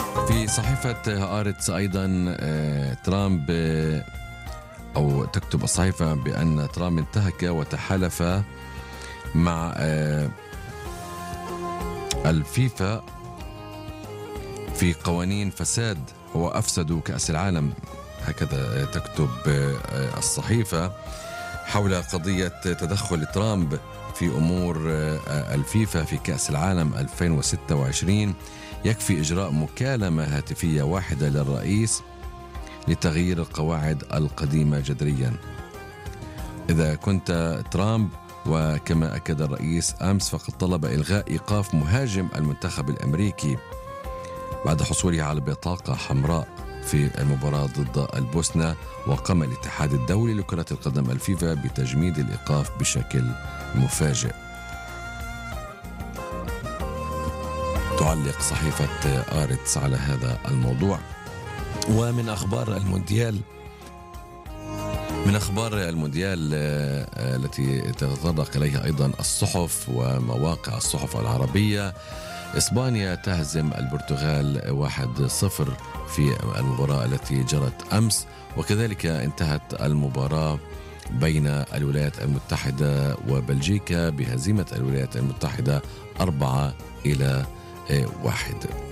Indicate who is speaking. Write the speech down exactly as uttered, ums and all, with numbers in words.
Speaker 1: في صحيفة هآرتس أيضا آه، ترامب آه، أو تكتب الصحيفة بأن ترامب انتهك وتحالف مع آه، الفيفا في قوانين فساد وأفسدوا كأس العالم. هكذا تكتب آه، الصحيفة حول قضية تدخل ترامب في أمور آه، الفيفا في كأس العالم ألفين وستة وعشرين. يكفي إجراء مكالمة هاتفية واحدة للرئيس لتغيير القواعد القديمة جذريا. إذا كنت ترامب، وكما أكد الرئيس أمس، فقد طلب إلغاء إيقاف مهاجم المنتخب الأمريكي بعد حصوله على بطاقة حمراء في المباراة ضد البوسنة. وقام الاتحاد الدولي لكرة القدم الفيفا بتجميد الإيقاف بشكل مفاجئ. تعلق صحيفة آرتس على هذا الموضوع. ومن أخبار المونديال من أخبار المونديال التي تتطرق إليها أيضا الصحف ومواقع الصحف العربية، إسبانيا تهزم البرتغال واحد صفر في المباراة التي جرت أمس. وكذلك انتهت المباراة بين الولايات المتحدة وبلجيكا بهزيمة الولايات المتحدة أربعة إلى واحد.